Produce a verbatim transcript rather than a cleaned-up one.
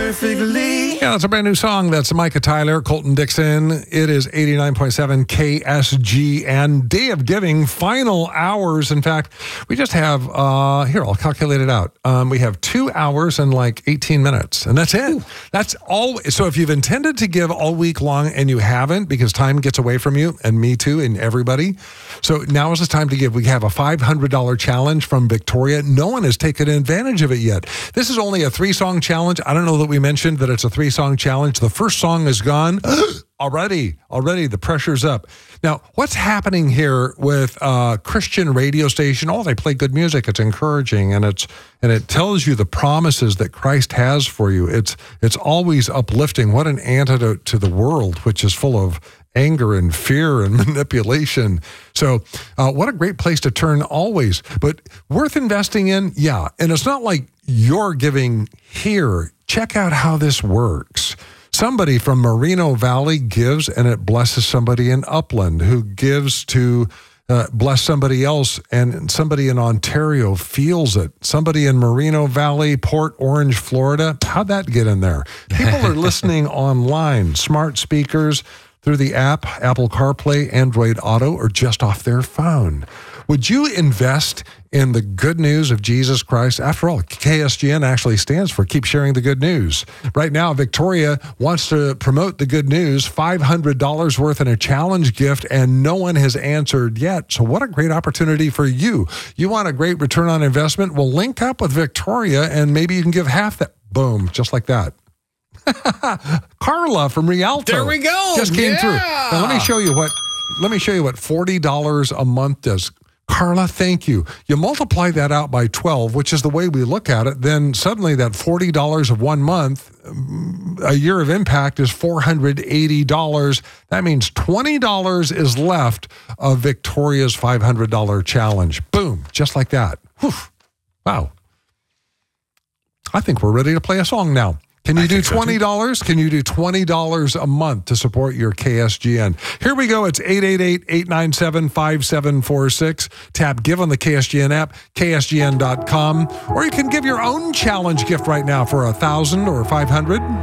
perfectly. Yeah, that's a brand new song. That's Micah Tyler, Colton Dixon. It is eighty-nine point seven K S G N. Day of Giving, final hours. In fact, we just have, uh, here, I'll calculate it out. Um, we have two hours and like eighteen minutes, and that's it. Ooh. That's all. So if you've intended to give all week long and you haven't because time gets away from you, and me too, and everybody. So now is the time to give. We have a five hundred dollars challenge from Victoria. No one has taken advantage of it yet. This is only a three-song challenge. I don't know that we mentioned that it's a three-song challenge. The first song is gone. Already, already, the pressure's up. Now, what's happening here with uh, Christian radio station? Oh, they play good music. It's encouraging, and it's and it tells you the promises that Christ has for you. It's it's always uplifting. What an antidote to the world, which is full of anger and fear and manipulation. So uh, what a great place to turn always. But worth investing in? Yeah. And it's not like you're giving here. Check out how this works. Somebody from Moreno Valley gives, and it blesses somebody in Upland who gives to uh, bless somebody else, and somebody in Ontario feels it. Somebody in Moreno Valley, Port Orange, Florida. How'd that get in there? People are listening online, smart speakers, through the app, Apple CarPlay, Android Auto, or just off their phone. Would you invest in the good news of Jesus Christ? After all, K S G N actually stands for Keep Sharing the Good News. Right now, Victoria wants to promote the good news, five hundred dollars worth in a challenge gift, and no one has answered yet. So what a great opportunity for you. You want a great return on investment? Well, link up with Victoria, and maybe you can give half that. Boom, just like that. Carla from Rialto. There we go. Just came yeah. through. Now, let me show you what. Let me show you what forty dollars a month does. Carla, thank you. You multiply that out by twelve, which is the way we look at it. Then suddenly that forty dollars of one month, a year of impact is four hundred eighty dollars. That means twenty dollars is left of Victoria's five hundred dollars challenge. Boom, just like that. Whew. Wow. I think we're ready to play a song now. Can you do twenty dollars? Can you do twenty dollars a month to support your K S G N? Here we go. It's eight eight eight, eight nine seven, five seven four six. Tap Give on the K S G N app, K S G N dot com. Or you can give your own challenge gift right now for one thousand dollars or five hundred dollars.